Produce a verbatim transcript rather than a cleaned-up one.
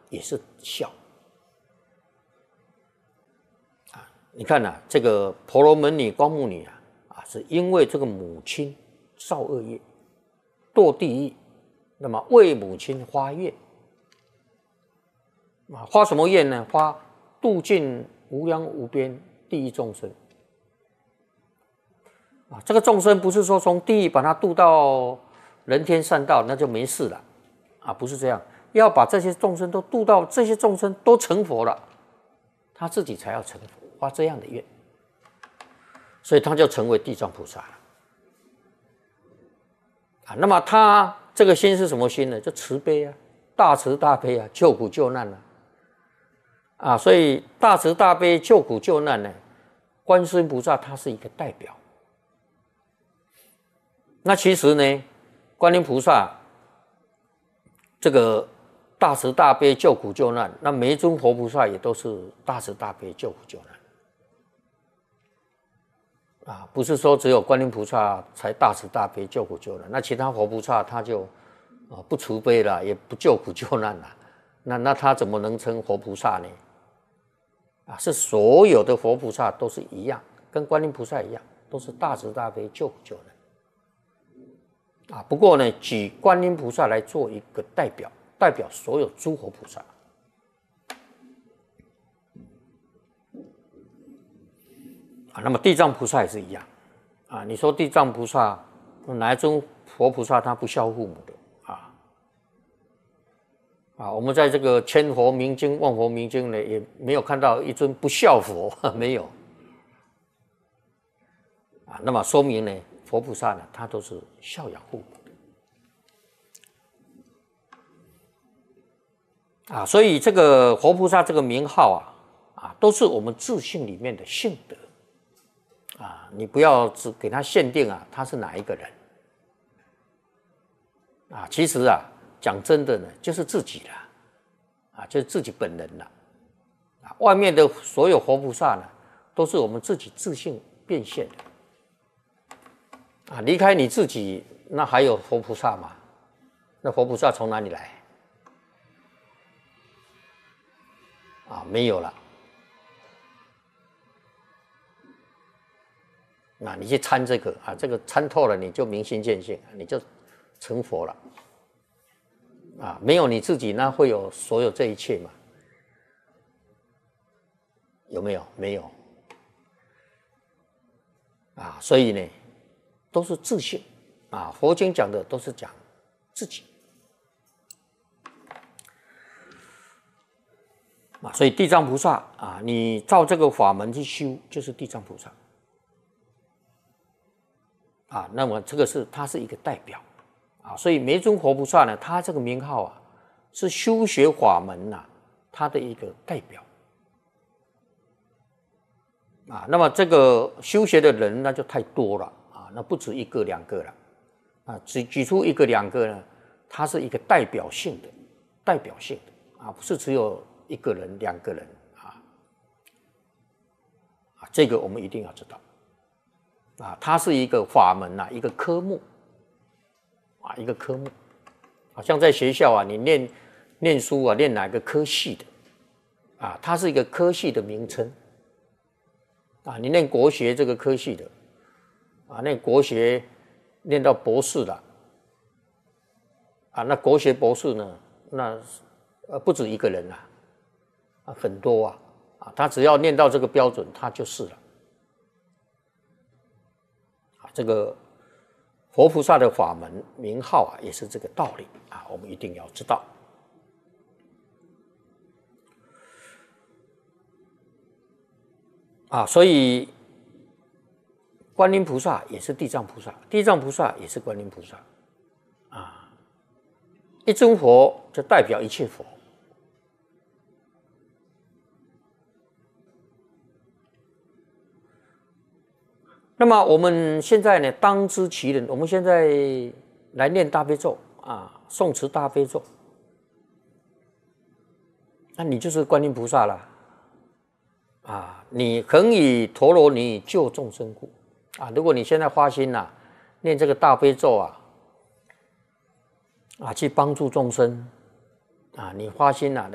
也是孝。啊，你看呐、啊，这个婆罗门女、光目女啊，啊，是因为这个母亲造恶业，堕地狱，那么为母亲发愿，啊，发什么愿呢？发度尽无量无边地狱众生。啊，这个众生不是说从地狱把他渡到人天善道，那就没事了，啊，不是这样，要把这些众生都渡到，这些众生都成佛了，他自己才要成佛，发这样的愿，所以他就成为地藏菩萨了。啊，那么他这个心是什么心呢？就慈悲啊，大慈大悲啊，救苦救难啊，啊，所以大慈大悲救苦救难呢，观世音菩萨他是一个代表。那其实呢，观音菩萨这个大慈大悲救苦救难，那每一尊活菩萨也都是大慈大悲救苦救难啊，不是说只有观音菩萨才大慈大悲救苦救难，那其他活菩萨他就啊不慈悲了，也不救苦救难了，那那他怎么能成活菩萨呢？啊，是所有的活菩萨都是一样，跟观音菩萨一样，都是大慈大悲救苦救难。啊，不过呢，举观音菩萨来做一个代表，代表所有诸佛菩萨。啊，那么地藏菩萨也是一样。啊，你说地藏菩萨哪一尊佛菩萨他不孝父母的？啊，啊，我们在这个千佛明经、万佛明经呢，也没有看到一尊不孝佛，没有。啊，那么说明呢，佛菩萨呢，他都是孝养父母的啊，所以这个活菩萨这个名号啊，啊，都是我们自性里面的性德啊，你不要只给他限定啊，他是哪一个人啊？其实啊，讲真的呢，就是自己啦，啊，就是自己本人啦，啊，外面的所有活菩萨呢，都是我们自己自性变现的。啊，离开你自己，那还有佛菩萨吗？那佛菩萨从哪里来？啊，没有了。那你去参这个啊，这个参透了，你就明心见性，你就成佛了。啊，没有你自己，那会有所有这一切吗？有没有？没有。啊，所以呢，都是自性啊，佛经讲的都是讲自己啊，所以地藏菩萨啊，你照这个法门去修，就是地藏菩萨啊。那么这个是它是一个代表啊，所以每一尊活菩萨呢，他这个名号啊，是修学法门呐、啊，它的一个代表啊。那么这个修学的人那就太多了。那不止一个两个了，啊，只举出一个两个呢，它是一个代表性的，代表性的啊，不是只有一个人两个人啊，啊，这个我们一定要知道，啊，它是一个法门呐、啊，一个科目，啊，一个科目，好像在学校啊，你念念书啊，念哪个科系的，啊，它是一个科系的名称，啊，你念国学这个科系的。啊，那国学念到博士了，啊，那国学博士呢，那呃不止一个人啊，啊很多啊，啊，他只要念到这个标准，他就是了。啊，这个佛菩萨的法门名号啊，也是这个道理啊，我们一定要知道。啊，所以。观音菩萨也是地藏菩萨，地藏菩萨也是观音菩萨，啊，一尊佛就代表一切佛。那么我们现在呢，当知其人，我们现在来念大悲咒啊，诵持大悲咒，那你就是观音菩萨了，啊，你恒以陀罗尼救众生故。啊，如果你现在发心呐、啊，念这个大悲咒啊，啊，去帮助众生啊，你发心呐、啊，